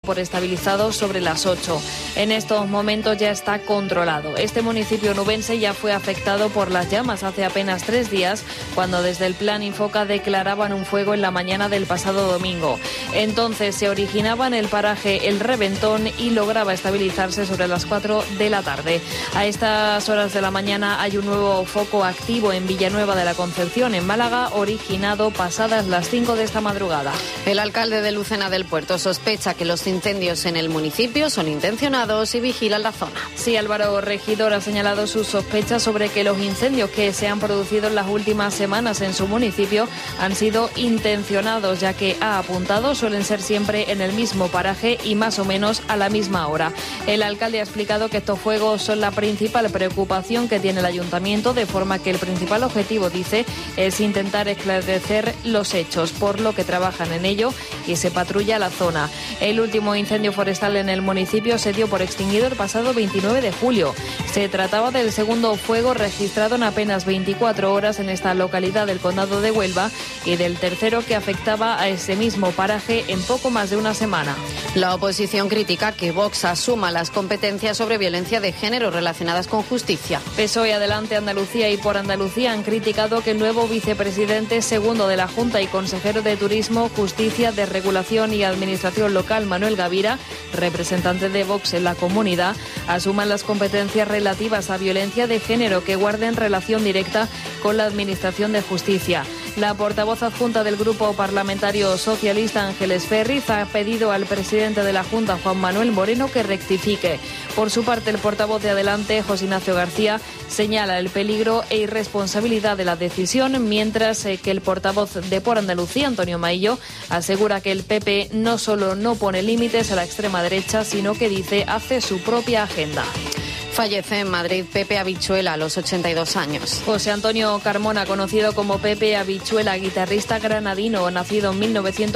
por estabilizado sobre las 8. En estos momentos ya está controlado. Este municipio nubense ya fue afectado por las llamas hace apenas 3 días, cuando desde el Plan Infoca declaraban un fuego en la mañana del pasado domingo. Entonces se originaba en el paraje El Reventón y lograba estabilizarse sobre las 4 de la tarde. A estas horas de la mañana hay un nuevo foco activo en Villanueva de la Concepción, en Málaga, originado pasadas las 5 de esta madrugada. El alcalde de Lucena del Puerto sospecha que los incendios en el municipio son intencionados y vigilan la zona. Sí, Álvaro Regidor ha señalado sus sospechas sobre que los incendios que se han producido en las últimas semanas en su municipio han sido intencionados, ya que ha apuntado suelen ser siempre en el mismo paraje y más o menos a la misma hora. El alcalde ha explicado que estos fuegos son la principal preocupación que tiene el ayuntamiento, de forma que el principal objetivo, dice, es intentar esclarecer los hechos, por lo que trabajan en ello y se patrulla la zona. El último incendio forestal en el municipio se dio por extinguido el pasado 29 de julio. Se trataba del segundo fuego registrado en apenas 24 horas en esta localidad del condado de Huelva y del tercero que afectaba a ese mismo paraje en poco más de una semana. La oposición critica que Vox asuma las competencias sobre violencia de género relacionadas con justicia. PSOE, Adelante Andalucía y Por Andalucía han criticado que el nuevo vicepresidente segundo de la Junta y consejero de Turismo, Justicia, Desregulación y Administración Local, Manuel Gavira, representante de Vox en la comunidad, asuman las competencias relativas a violencia de género que guarden relación directa con la Administración de Justicia. La portavoz adjunta del Grupo Parlamentario Socialista, Ángeles Ferriz, ha pedido al presidente de la Junta, Juan Manuel Moreno, que rectifique. Por su parte, el portavoz de Adelante, José Ignacio García, señala el peligro e irresponsabilidad de la decisión, mientras que el portavoz de Por Andalucía, Antonio Maillo, asegura que el PP no solo no pone límites a la extrema derecha, sino que, dice, hace su propia agenda. Fallece en Madrid Pepe Habichuela a los 82 años. José Antonio Carmona, conocido como Pepe Habichuela, guitarrista granadino, nacido en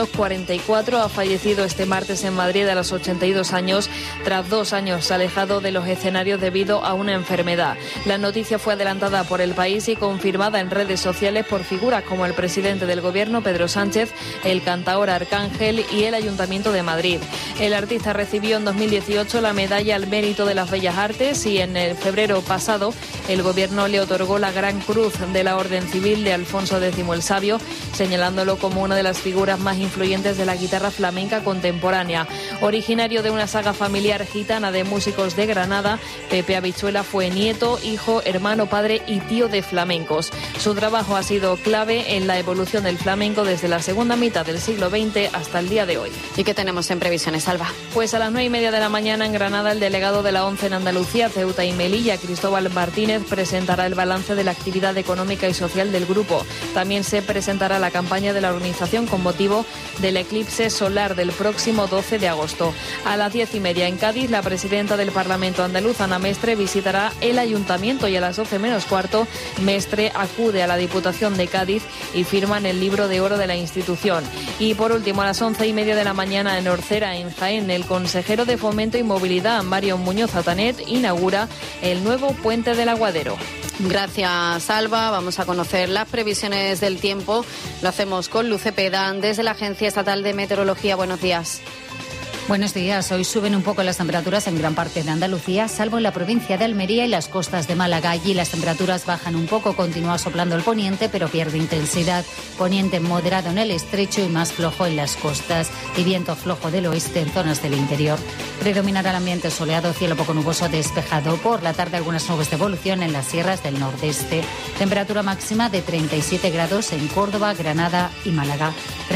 1944, ha fallecido este martes en Madrid a los 82 años, tras 2 años alejado de los escenarios debido a una enfermedad. La noticia fue adelantada por El País y confirmada en redes sociales por figuras como el presidente del Gobierno, Pedro Sánchez, el cantaor Arcángel y el Ayuntamiento de Madrid. El artista recibió en 2018 la Medalla al Mérito de las Bellas Artes y en el febrero pasado el Gobierno le otorgó la Gran Cruz de la Orden Civil de Alfonso X el Sabio, señalándolo como una de las figuras más influyentes de la guitarra flamenca contemporánea. Originario de una saga familiar gitana de músicos de Granada, Pepe Habichuela fue nieto, hijo, hermano, padre y tío de flamencos. Su trabajo ha sido clave en la evolución del flamenco desde la segunda mitad del siglo XX hasta el día de hoy. ¿Y qué tenemos en previsiones, Alba? Pues a las 9:30 de la mañana en Granada, el delegado de la ONCE en Andalucía, Ceuta y Melilla, Cristóbal Martínez, presentará el balance de la actividad económica y social del grupo. También se presentará la campaña de la organización con motivo del eclipse solar del próximo 12 de agosto. A las 10:30 en Cádiz, la presidenta del Parlamento andaluz, Ana Mestre, visitará el ayuntamiento y a las 12 menos cuarto, Mestre acude a la Diputación de Cádiz y firman el libro de oro de la institución. Y por último, a las 11:30 de la mañana en Orcera, en Jaén, el consejero de Fomento y Movilidad, Mario Muñoz Atanet, inaugura el nuevo puente del Aguadero. Gracias, Alba. Vamos a conocer las previsiones del tiempo. Lo hacemos con Luz Cepeda desde la Agencia Estatal de Meteorología. Buenos días. Buenos días. Hoy suben un poco las temperaturas en gran parte de Andalucía, salvo en la provincia de Almería y las costas de Málaga. Allí las temperaturas bajan un poco, continúa soplando el poniente, pero pierde intensidad. Poniente moderado en el estrecho y más flojo en las costas. Y viento flojo del oeste en zonas del interior. Predominará el ambiente soleado, cielo poco nuboso despejado. Por la tarde algunas nubes de evolución en las sierras del nordeste. Temperatura máxima de 37 grados en Córdoba, Granada y Málaga.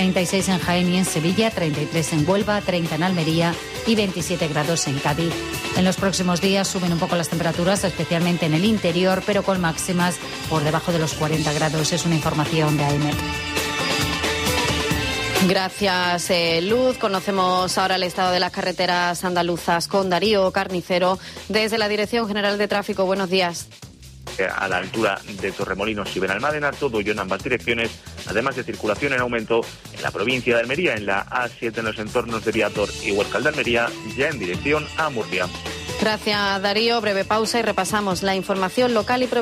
36 en Jaén y en Sevilla, 33 en Huelva, 30 en Almería y 27 grados en Cádiz. En los próximos días suben un poco las temperaturas, especialmente en el interior, pero con máximas por debajo de los 40 grados. Es una información de AEMET. Gracias, Luz. Conocemos ahora el estado de las carreteras andaluzas con Darío Carnicero desde la Dirección General de Tráfico. Buenos días. A la altura de Torremolinos y Benalmádena, todo ello en ambas direcciones, además de circulación en aumento en la provincia de Almería, en la A7 en los entornos de Viator y Huércal de Almería, ya en dirección a Murcia. Gracias, Darío. Breve pausa y repasamos la información local y provincial.